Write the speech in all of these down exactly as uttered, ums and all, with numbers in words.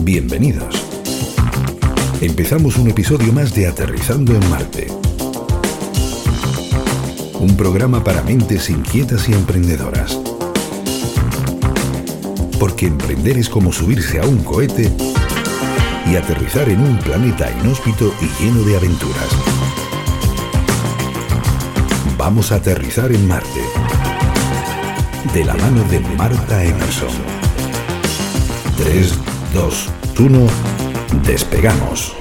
Bienvenidos. Empezamos un episodio más de Aterrizando en Marte. Un programa para mentes inquietas y emprendedoras. Porque emprender es como subirse a un cohete y aterrizar en un planeta inhóspito y lleno de aventuras. Vamos a aterrizar en Marte. De la mano de Marta Emerson. tres, dos, uno, despegamos.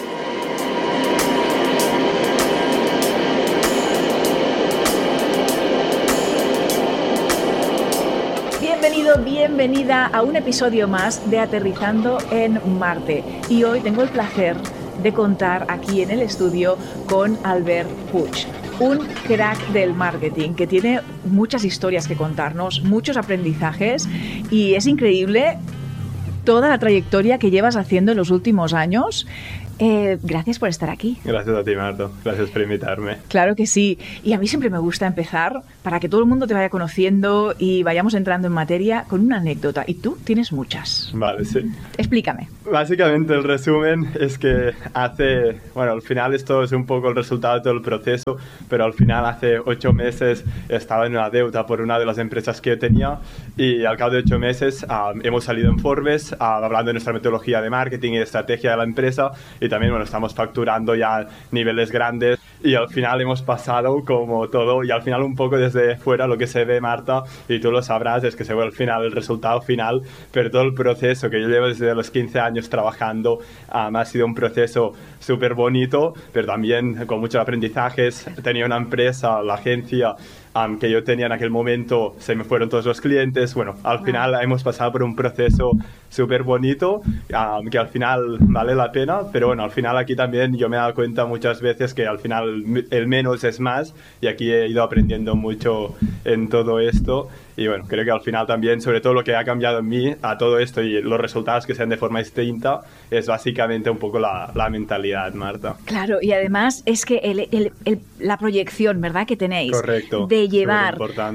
Bienvenido, bienvenida a un episodio más de Aterrizando en Marte. Y hoy tengo el placer de contar aquí en el estudio con Albert Puig, un crack del marketing que tiene muchas historias que contarnos, muchos aprendizajes, y es increíble toda la trayectoria que llevas haciendo en los últimos años. Eh, gracias por estar aquí. Gracias a ti, Marta. Gracias por invitarme. Claro que sí. Y a mí siempre me gusta empezar, para que todo el mundo te vaya conociendo y vayamos entrando en materia, con una anécdota. Y tú tienes muchas. Vale, sí. Explícame. Básicamente el resumen es que hace... Bueno, al final esto es un poco el resultado de todo el proceso, pero al final hace ocho meses estaba en una deuda por una de las empresas que yo tenía y al cabo de ocho meses um, hemos salido en Forbes uh, hablando de nuestra metodología de marketing y de estrategia de la empresa. Y también, bueno, estamos facturando ya niveles grandes y al final hemos pasado como todo y al final un poco desde fuera lo que se ve, Marta, y tú lo sabrás, es que se ve al final el resultado final, pero todo el proceso que yo llevo desde los quince años trabajando um, ha sido un proceso súper bonito, pero también con muchos aprendizajes. Tenía una empresa, la agencia Um, que yo tenía en aquel momento, se me fueron todos los clientes. Bueno, al final hemos pasado por un proceso súper bonito, um, que al final vale la pena, pero bueno, al final aquí también yo me he dado cuenta muchas veces que al final el menos es más, y aquí he ido aprendiendo mucho en todo esto. Y bueno, creo que al final también, sobre todo lo que ha cambiado en mí a todo esto y los resultados que sean de forma distinta, es básicamente un poco la, la mentalidad, Marta. Claro, y además es que el, el, el, la proyección, ¿verdad?, que tenéis. Correcto. De llevar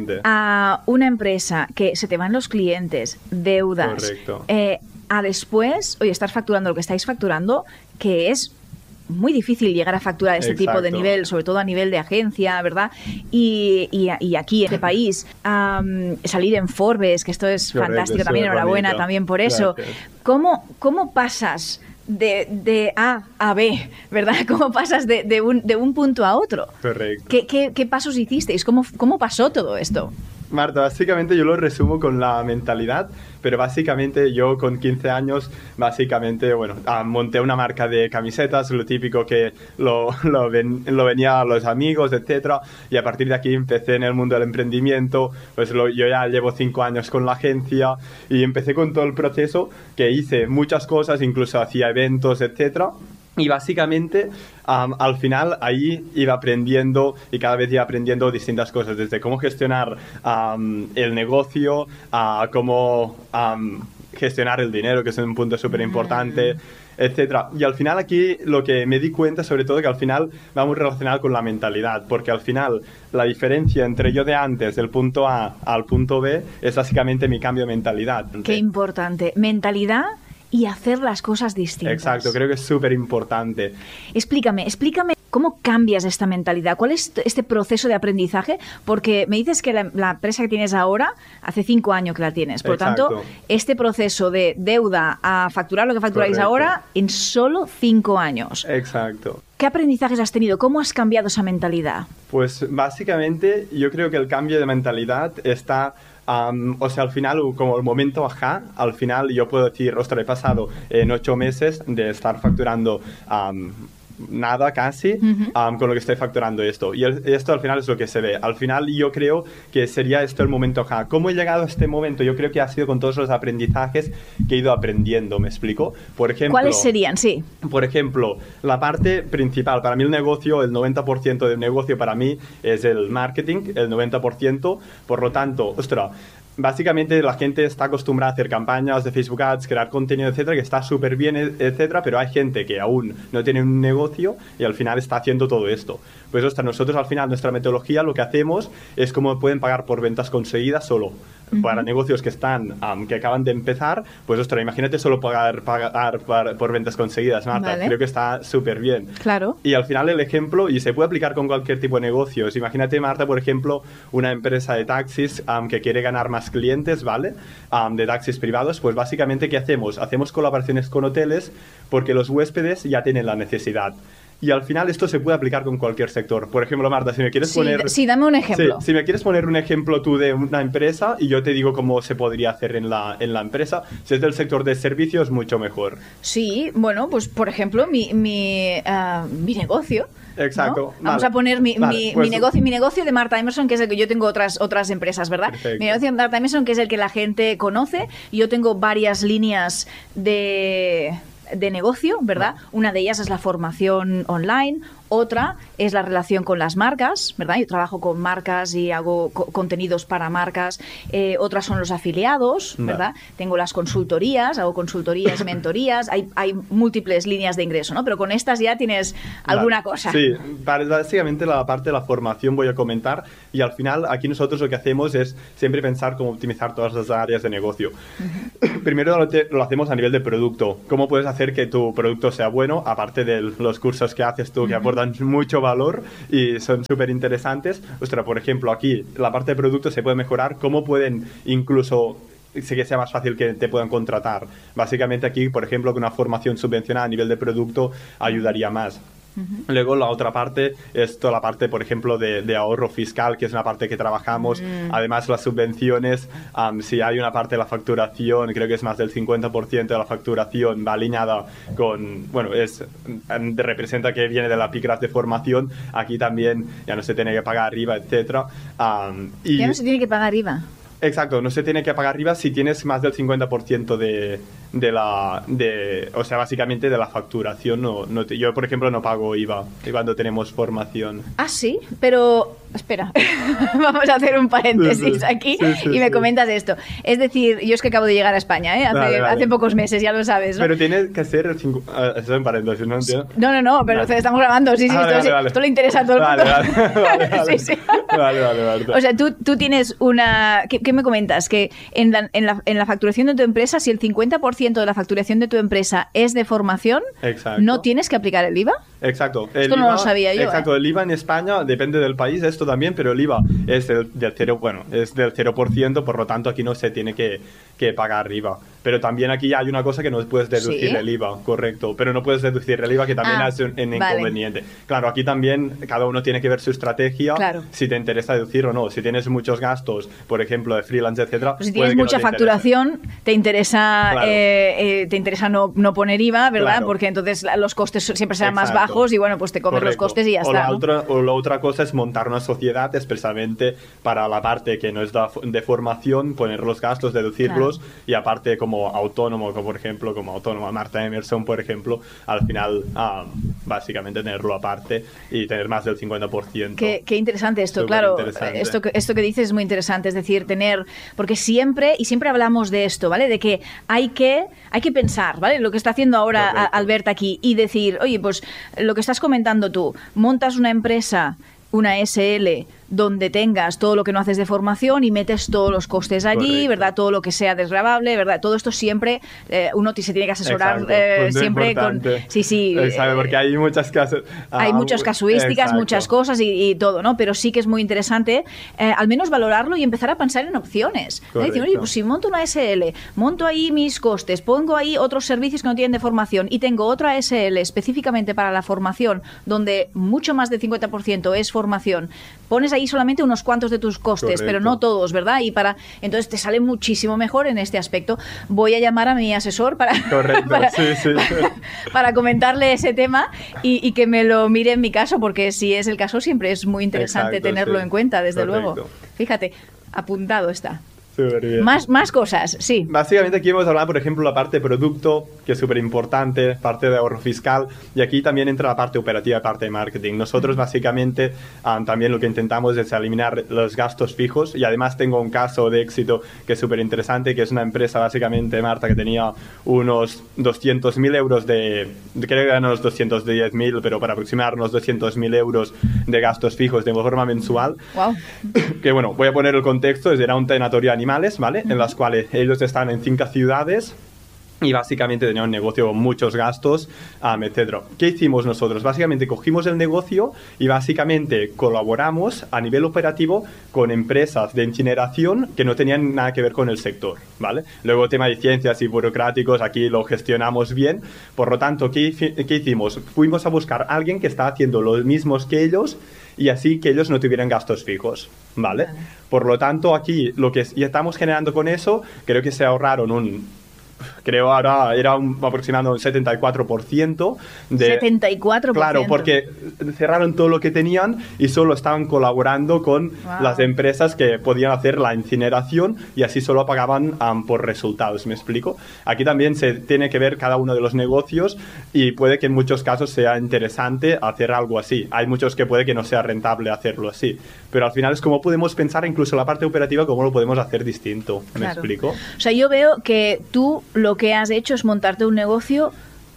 a una empresa que se te van los clientes, deudas, Correcto. Eh, a después, oye, estar facturando lo que estáis facturando, que es muy difícil llegar a facturar este Exacto. tipo de nivel, sobre todo a nivel de agencia, ¿verdad? Y, y, y aquí en este país, um, salir en Forbes, que esto es Correcto, fantástico, también enhorabuena bonito. también por eso. ¿Cómo, cómo pasas de, de A a B, ¿verdad? ¿Cómo pasas de, de, un, de un punto a otro? Correcto. ¿Qué, qué, qué pasos hicisteis? ¿Cómo, ¿Cómo pasó todo esto? Marta, básicamente yo lo resumo con la mentalidad, pero básicamente yo con quince años, básicamente, bueno, monté una marca de camisetas, lo típico que lo, lo, ven, lo venía a los amigos, etcétera, y a partir de aquí empecé en el mundo del emprendimiento. Pues lo, yo ya llevo cinco años con la agencia y empecé con todo el proceso, que hice muchas cosas, incluso hacía eventos, etcétera. Y básicamente, um, al final, ahí iba aprendiendo y cada vez iba aprendiendo distintas cosas, desde cómo gestionar um, el negocio, a cómo um, gestionar el dinero, que es un punto súper importante, etcétera. Y al final aquí lo que me di cuenta, sobre todo, que al final va muy relacionado con la mentalidad, porque al final la diferencia entre yo de antes, del punto A al punto B, es básicamente mi cambio de mentalidad. Qué importante. Mentalidad y hacer las cosas distintas. Exacto, creo que es súper importante. Explícame, explícame cómo cambias esta mentalidad, cuál es este proceso de aprendizaje, porque me dices que la, la empresa que tienes ahora, hace cinco años que la tienes, por lo tanto, este proceso de deuda a facturar lo que facturáis Correcto. Ahora en solo cinco años. Exacto. ¿Qué aprendizajes has tenido? ¿Cómo has cambiado esa mentalidad? Pues básicamente yo creo que el cambio de mentalidad está... Um, o sea, al final, como el momento ajá, al final yo puedo decir, ostras, he pasado en ocho meses de estar facturando um, nada casi, uh-huh. um, con lo que estoy facturando esto. Y el, esto al final es lo que se ve. Al final yo creo que sería esto el momento ajá. ¿Cómo he llegado a este momento? Yo creo que ha sido con todos los aprendizajes que he ido aprendiendo, ¿me explico? Por ejemplo, ¿cuáles serían? Sí. Por ejemplo, la parte principal, para mí el negocio, el noventa por ciento del negocio para mí es el marketing, el noventa por ciento. Por lo tanto, ostras, básicamente la gente está acostumbrada a hacer campañas de Facebook Ads, crear contenido, etcétera, que está súper bien, etcétera, pero hay gente que aún no tiene un negocio y al final está haciendo todo esto. Pues ostras, nosotros al final, nuestra metodología, lo que hacemos es cómo pueden pagar por ventas conseguidas solo. uh-huh. para negocios que están, um, que acaban de empezar, pues ostras, imagínate solo pagar, pagar por, por ventas conseguidas, Marta. Vale. Creo que está súper bien. Claro. Y al final el ejemplo, y se puede aplicar con cualquier tipo de negocios. Imagínate, Marta, por ejemplo, una empresa de taxis um, que quiere ganar más clientes, ¿vale? Um, de taxis privados, pues básicamente, ¿qué hacemos? Hacemos colaboraciones con hoteles porque los huéspedes ya tienen la necesidad. Y al final esto se puede aplicar con cualquier sector. Por ejemplo, Marta, si me quieres sí, poner... Sí, dame un ejemplo. Sí, si me quieres poner un ejemplo tú de una empresa y yo te digo cómo se podría hacer en la, en la empresa, si es del sector de servicios, mucho mejor. Sí, bueno, pues por ejemplo, mi, mi, uh, mi negocio... Exacto. ¿no? Vale. Vamos a poner mi, vale, mi, pues, mi, negocio, mi negocio de Marta Emerson, que es el que yo tengo otras, otras empresas, ¿verdad? Perfecto. Mi negocio de Marta Emerson, que es el que la gente conoce. Yo tengo varias líneas de... de negocio, ¿verdad? No. Una de ellas es la formación online, otra es la relación con las marcas, ¿verdad? Yo trabajo con marcas y hago co contenidos para marcas. Eh, otras son los afiliados, ¿verdad? No. Tengo las consultorías, hago consultorías y mentorías. Hay, hay múltiples líneas de ingreso, ¿no? Pero con estas ya tienes alguna vale. cosa. Sí, básicamente la parte de la formación voy a comentar y al final aquí nosotros lo que hacemos es siempre pensar cómo optimizar todas las áreas de negocio. Uh-huh. Primero lo, te, lo hacemos a nivel de producto. ¿Cómo puedes hacer que tu producto sea bueno? Aparte de los cursos que haces tú, que uh-huh. aportan mucho valor y son súper interesantes. Ostras, por ejemplo, aquí la parte de producto se puede mejorar. ¿Cómo pueden incluso sé que sea más fácil que te puedan contratar? Básicamente aquí, por ejemplo, que una formación subvencionada a nivel de producto ayudaría más. Uh-huh. Luego la otra parte es toda la parte, por ejemplo, de, de ahorro fiscal, que es una parte que trabajamos. Mm. Además, las subvenciones, um, si hay una parte de la facturación, creo que es más del cincuenta por ciento de la facturación, va alineada con, bueno, es representa que viene de la Picras de formación. Aquí también ya no se tiene que pagar I V A, etcétera. Um, y ya no se tiene que pagar I V A. Exacto, no se tiene que pagar I V A si tienes más del cincuenta por ciento de, de la... De, o sea, básicamente de la facturación. No, no te, yo, por ejemplo, no pago I V A cuando tenemos formación. Ah, sí, pero... Espera, vamos a hacer un paréntesis sí, sí. aquí sí, sí, y me sí. comentas esto. Es decir, yo es que acabo de llegar a España, ¿eh? Hace, vale, vale. hace pocos meses, ya lo sabes, ¿no? Pero tiene que ser el cinco... uh, eso en paréntesis, ¿no entiendo? No, no, no, pero vale. estamos grabando, sí, sí, vale, esto, vale, vale. esto le interesa a todo el vale, mundo. Vale, vale, vale. sí, sí. vale, vale, vale. O sea, tú, tú tienes una... ¿Qué, qué me comentas? Que en la, en, la, en la facturación de tu empresa, si el cincuenta por ciento de la facturación de tu empresa es de formación, exacto. ¿no tienes que aplicar el I V A? Exacto. El esto I V A, no lo sabía yo. Exacto, ¿eh? el I V A en España depende del país, esto también, pero el I V A es del, del cero, bueno, es del cero por ciento, por lo tanto aquí no se tiene que, que pagar I V A. Pero también aquí hay una cosa que no puedes deducir ¿Sí? el I V A, correcto, pero no puedes deducir el I V A, que también ah, es un, un vale. inconveniente. Claro, aquí también cada uno tiene que ver su estrategia, claro. si te interesa deducir o no. Si tienes muchos gastos, por ejemplo, de freelance, etcétera, pues si tienes mucha no te facturación, interese. te interesa claro. eh, eh, te interesa no, no poner I V A, ¿verdad? Claro. Porque entonces los costes siempre serán Exacto. más bajos y bueno, pues te comes Correcto. los costes y ya o está. La ¿no? otra, o la otra cosa es montar una sociedad expresamente para la parte que no es de formación, poner los gastos, deducirlos, claro. y aparte como autónomo, como por ejemplo, como autónoma Marta Emerson, por ejemplo, al final um, básicamente tenerlo aparte y tener más del cincuenta por ciento. Qué, qué interesante esto, Súper claro. Interesante. Esto que, esto que dices es muy interesante, es decir, tener, porque siempre, y siempre hablamos de esto, ¿vale? De que hay que, hay que pensar, ¿vale? Lo que está haciendo ahora Correcto. Albert aquí y decir, oye, pues lo que estás comentando tú, montas una empresa, una S L, donde tengas todo lo que no haces de formación y metes todos los costes allí, Correcto. ¿Verdad? Todo lo que sea desgravable, ¿verdad? Todo esto siempre eh, uno se tiene que asesorar eh, siempre importante. Con... Sí, sí. Exacto, porque hay muchas casas... Hay ah, muchas casuísticas, exacto. muchas cosas y, y todo, ¿no? Pero sí que es muy interesante eh, al menos valorarlo y empezar a pensar en opciones. Decir, oye, pues si monto una S L, monto ahí mis costes, pongo ahí otros servicios que no tienen de formación y tengo otra S L específicamente para la formación, donde mucho más del cincuenta por ciento es formación, pones ahí solamente unos cuantos de tus costes, Correcto. Pero no todos, ¿verdad? Y para entonces te sale muchísimo mejor en este aspecto. Voy a llamar a mi asesor para, para, sí, sí. para, para comentarle ese tema y, y que me lo mire en mi caso, porque si es el caso siempre es muy interesante Exacto, tenerlo sí. en cuenta, desde Correcto. Luego. Fíjate, apuntado está. Más, más cosas, sí. Básicamente aquí hemos hablado, por ejemplo, la parte de producto, que es súper importante, parte de ahorro fiscal, y aquí también entra la parte operativa y parte de marketing. Nosotros básicamente um, también lo que intentamos es eliminar los gastos fijos, y además tengo un caso de éxito que es súper interesante, que es una empresa básicamente, Marta, que tenía unos doscientos mil euros de, creo que eran unos doscientos diez mil, pero para aproximar unos doscientos mil euros de gastos fijos de forma mensual. Wow. Que bueno, voy a poner el contexto, era un tenatorio a animales, ¿vale? Uh-huh. En las cuales ellos están en cinco ciudades y básicamente tenían un negocio con muchos gastos, um, etcétera. ¿Qué hicimos nosotros? Básicamente cogimos el negocio y básicamente colaboramos a nivel operativo con empresas de incineración que no tenían nada que ver con el sector, ¿vale? Luego, tema de ciencias y burocráticos, aquí lo gestionamos bien. Por lo tanto, ¿qué, qué hicimos? Fuimos a buscar a alguien que está haciendo los mismos que ellos y así que ellos no tuvieran gastos fijos, ¿vale? Vale. Por lo tanto, aquí lo que ya estamos generando con eso, creo que se ahorraron un... Creo ahora era un, aproximadamente un setenta y cuatro por ciento de... setenta y cuatro por ciento. Claro, porque cerraron todo lo que tenían y solo estaban colaborando con wow. las empresas que podían hacer la incineración y así solo pagaban um, por resultados, ¿me explico? Aquí también se tiene que ver cada uno de los negocios y puede que en muchos casos sea interesante hacer algo así. Hay muchos que puede que no sea rentable hacerlo así, pero al final es como podemos pensar incluso la parte operativa cómo lo podemos hacer distinto, ¿me claro. explico? O sea, yo veo que tú lo que has hecho es montarte un negocio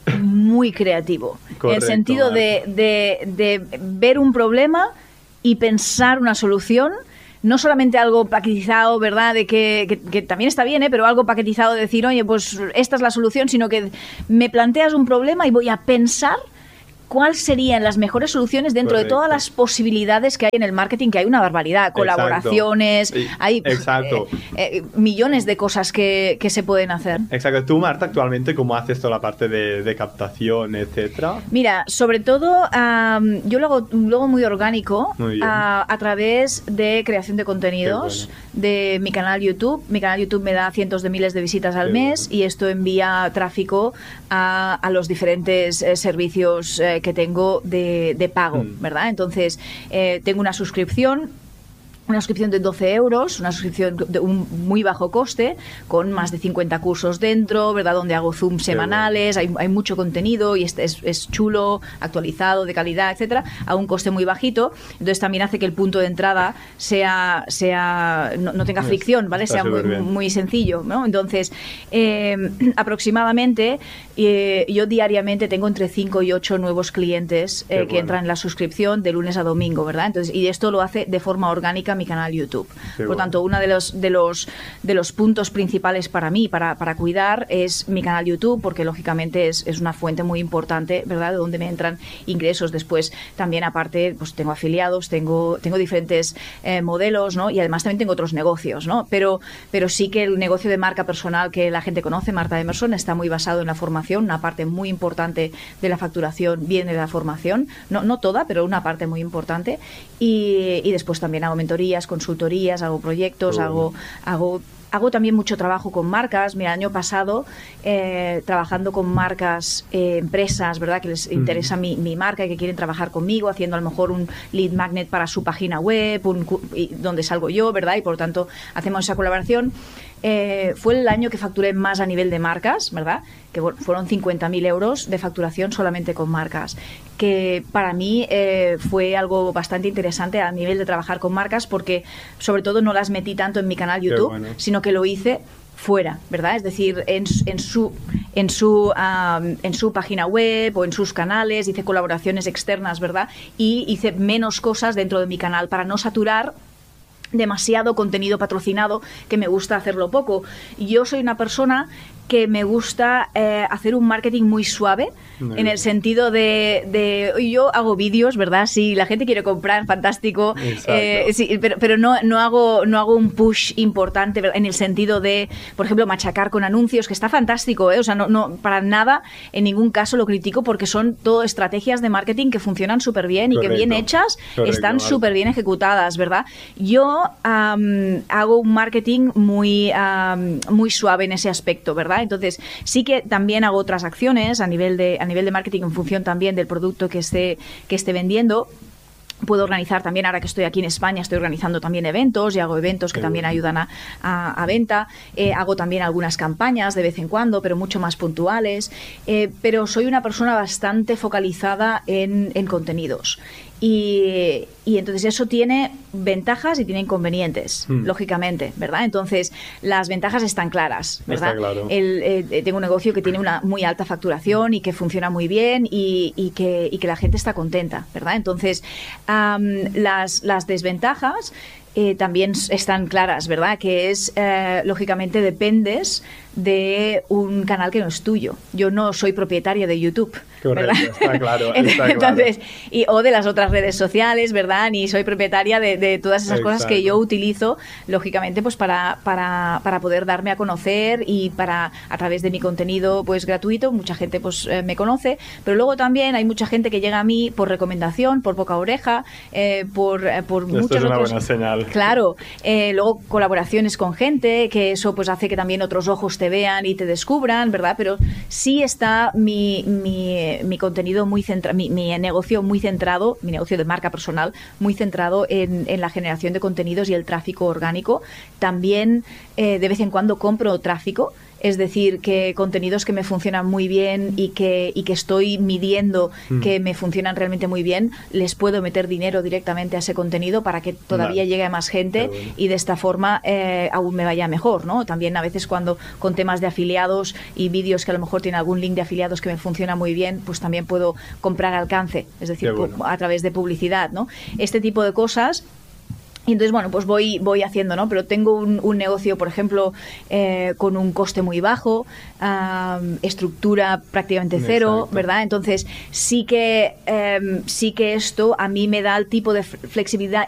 muy creativo. Correcto, en el sentido de, de, de ver un problema y pensar una solución, no solamente algo paquetizado, ¿verdad? De que, que, que también está bien, ¿eh? Pero algo paquetizado de decir, oye, pues esta es la solución, sino que me planteas un problema y voy a pensar cuáles serían las mejores soluciones dentro Correcto. De todas las posibilidades que hay en el marketing, que hay una barbaridad, colaboraciones, Exacto. hay Exacto. Eh, eh, millones de cosas que, que se pueden hacer. Exacto. Tú, Marta, actualmente, ¿cómo haces toda la parte de, de captación, etcétera? Mira, sobre todo, um, yo lo hago, lo hago muy orgánico muy uh, a través de creación de contenidos bueno. de mi canal YouTube. Mi canal YouTube me da cientos de miles de visitas al Qué mes bueno. Y esto envía tráfico a, a los diferentes eh, servicios eh, que tengo de, de pago, mm. ¿verdad? Entonces, eh, tengo una suscripción, una suscripción de doce euros, una suscripción de un muy bajo coste, con más de cincuenta cursos dentro, ¿verdad? Donde hago Zoom semanales, hay, hay mucho contenido y es, es, es chulo, actualizado, de calidad, etcétera, a un coste muy bajito. Entonces también hace que el punto de entrada sea, sea no, no tenga fricción, ¿vale? Está sea muy, muy sencillo, ¿no? Entonces, eh, aproximadamente, eh, yo diariamente tengo entre cinco y ocho nuevos clientes eh, que bueno. entran en la suscripción de lunes a domingo, ¿verdad? Entonces, y esto lo hace de forma orgánica mi canal YouTube. Qué Por bueno. tanto, uno de los, de los de los puntos principales para mí, para, para cuidar, es mi canal YouTube, porque lógicamente es, es una fuente muy importante, ¿verdad?, de donde me entran ingresos. Después, también aparte, pues tengo afiliados, tengo, tengo diferentes eh, modelos, ¿no? Y además también tengo otros negocios, ¿no? Pero, pero sí que el negocio de marca personal que la gente conoce, Marta Emerson, está muy basado en la formación. Una parte muy importante de la facturación viene de la formación. No, no toda, pero una parte muy importante. Y, y después también hago mentoría, consultorías, hago proyectos, oh. hago, hago, hago también mucho trabajo con marcas. Mira, el año pasado, eh, trabajando con marcas, eh, empresas, ¿verdad?, que les interesa mm. mi, mi marca y que quieren trabajar conmigo, haciendo a lo mejor un lead magnet para su página web, un, y, donde salgo yo, ¿verdad? Y por lo tanto, hacemos esa colaboración. Eh, fue el año que facturé más a nivel de marcas, ¿verdad? Que bueno, fueron cincuenta mil euros de facturación solamente con marcas, que para mí eh, fue algo bastante interesante a nivel de trabajar con marcas, porque sobre todo no las metí tanto en mi canal YouTube, bueno. sino que lo hice fuera, ¿verdad? Es decir, en, en su en su um, en su página web o en sus canales, hice colaboraciones externas, ¿verdad? Y hice menos cosas dentro de mi canal para no saturar demasiado contenido patrocinado, que me gusta hacerlo poco. Yo soy una persona que me gusta eh, hacer un marketing muy suave, muy en el sentido de, de yo hago vídeos, ¿verdad? Si la gente quiere comprar, fantástico, eh, sí, pero, pero no, no, hago, no hago un push importante, ¿verdad?, en el sentido de, por ejemplo, machacar con anuncios, que está fantástico, ¿eh? O sea, no, no, para nada, en ningún caso lo critico, porque son todo estrategias de marketing que funcionan súper bien. Correcto. Y que bien hechas, correcto, están súper bien ejecutadas, ¿verdad? Yo um, hago un marketing muy, um, muy suave en ese aspecto, ¿verdad? Entonces, sí que también hago otras acciones a nivel de, a nivel de marketing, en función también del producto que esté, que esté vendiendo. Puedo organizar también, ahora que estoy aquí en España, estoy organizando también eventos y hago eventos que Qué también bueno. ayudan a, a, a venta. Eh, hago también algunas campañas de vez en cuando, pero mucho más puntuales. Eh, pero soy una persona bastante focalizada en, en contenidos. Y, y entonces eso tiene ventajas y tiene inconvenientes, hmm. lógicamente, ¿verdad? Entonces, las ventajas están claras, ¿verdad? Está claro. El, eh, tengo un negocio que tiene una muy alta facturación y que funciona muy bien y, y, que, y que la gente está contenta, ¿verdad? Entonces, um, las, las desventajas eh, también están claras, ¿verdad? Que es, eh, lógicamente, dependes de un canal que no es tuyo. Yo no soy propietaria de YouTube. Correcto, ¿verdad? está claro. Está Entonces, claro. Y, o de las otras redes sociales, ¿verdad? Ni soy propietaria de, de todas esas Exacto. cosas que yo utilizo, lógicamente, pues para, para, para poder darme a conocer y para, a través de mi contenido pues gratuito, mucha gente pues eh, me conoce, pero luego también hay mucha gente que llega a mí por recomendación, por boca a oreja, eh, por, eh, por Esto muchos es una otros... buena señal. Claro, eh, luego colaboraciones con gente, que eso pues hace que también otros ojos te vean y te descubran, ¿verdad? Pero sí está mi, mi, mi contenido muy centrado, mi, mi negocio muy centrado, mi negocio de marca personal, muy centrado en, en la generación de contenidos y el tráfico orgánico. También eh, de vez en cuando compro tráfico. Es decir, que contenidos que me funcionan muy bien y que, y que estoy midiendo mm. que me funcionan realmente muy bien, les puedo meter dinero directamente a ese contenido para que todavía vale. llegue a más gente bueno. y de esta forma eh, aún me vaya mejor, ¿no? También a veces cuando con temas de afiliados y vídeos que a lo mejor tienen algún link de afiliados que me funciona muy bien, pues también puedo comprar alcance, es decir, bueno. a través de publicidad, ¿no? Este tipo de cosas. Y entonces, bueno, pues voy, voy haciendo, ¿no? Pero tengo un, un negocio, por ejemplo, eh, con un coste muy bajo, um, estructura prácticamente cero, Exacto. ¿verdad? Entonces, sí que, um, sí que esto a mí me da el tipo de flexibilidad